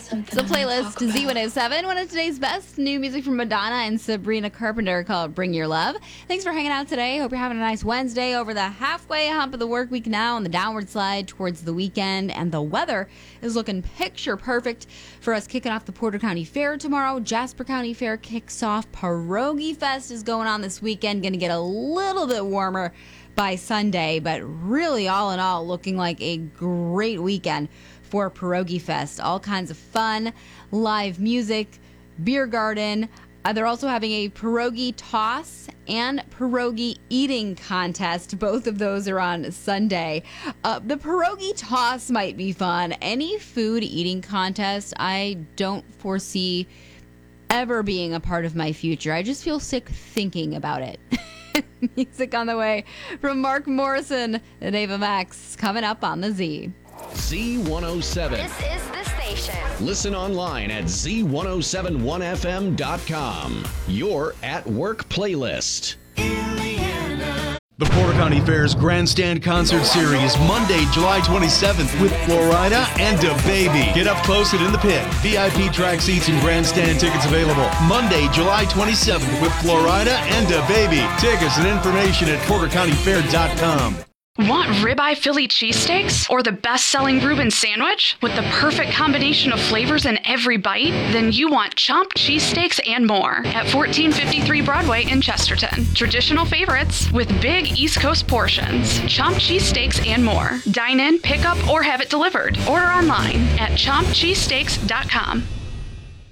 It's a playlist to Z107. One of today's best new music from Madonna and Sabrina Carpenter called Bring Your Love. Thanks for hanging out today. Hope you're having a nice Wednesday over the halfway hump of the work week now on the downward slide towards the weekend. And the weather is looking picture perfect for us kicking off the Porter County Fair tomorrow. Jasper County Fair kicks off. Pierogi Fest is going on this weekend. Going to get a little bit warmer by Sunday, but really all in all looking like a great weekend for Pierogi Fest. All kinds of fun, live music, beer garden. They're also having a pierogi toss and pierogi eating contest. Both of those are on Sunday. The pierogi toss might be fun. Any food eating contest, I don't foresee ever being a part of my future. I just feel sick thinking about it. Music on the way from Mark Morrison and Ava Max coming up on the Z. Z107. This is the station. Listen online at Z1071FM.com. Your at work playlist. The Porter County Fair's Grandstand Concert Series, Monday, July 27th with Florida and DaBaby. Get up close and in the pit. VIP track seats and grandstand tickets available. Monday, July 27th with Florida and DaBaby. Tickets and information at PorterCountyFair.com. Want ribeye Philly cheesesteaks or the best-selling Reuben sandwich with the perfect combination of flavors in every bite? Then you want Chomp cheesesteaks and more at 1453 Broadway in Chesterton. Traditional favorites with big East Coast portions. Chomp cheesesteaks and more. Dine in, pick up, or have it delivered. Order online at chompcheesesteaks.com.